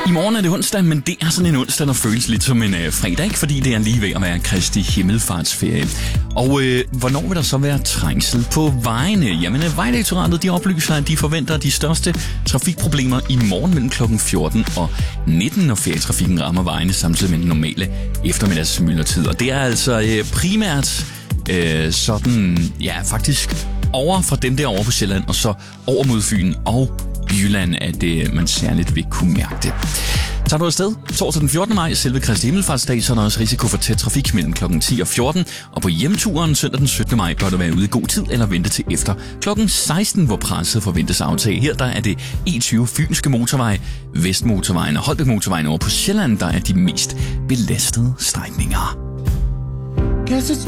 I morgen er det onsdag, men det er sådan en onsdag, der føles lidt som en fredag, ikke? Fordi det er lige ved at være Kristi himmelfartsferie. Og hvornår vil der så være trængsel på vejene? Jamen, Vejdirektoratet de oplyser, at de forventer de største trafikproblemer i morgen mellem kl. 14 og 19, når ferietrafikken rammer vejene samtidig med den normale eftermiddagsmyldretid. Og det er altså primært sådan, ja, faktisk over fra dem derovre på Sjælland, og så over mod Fyn og Jylland, at man særligt vil kunne mærke det. Tager du afsted torsdag den 14. maj, selve Kristi himmelfartsdag, så er der også risiko for tæt trafik mellem kl. 10 og 14. Og på hjemturen søndag den 17. maj bør du være ude i god tid eller vente til efter kl. 16, hvor presset forventes aftage. Her der er det E20 Fynske Motorvej, Vestmotorvejen og Holbæk-motorvejen over på Sjælland, der er de mest belastede strækninger.